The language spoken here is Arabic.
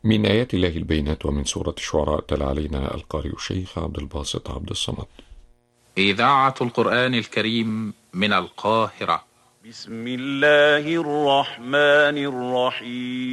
من آيات الله البينات ومن سورة الشعراء تلا علينا القارئ الشيخ عبد الباسط عبد الصمد. إذاعة القرآن الكريم من القاهرة. بسم الله الرحمن الرحيم.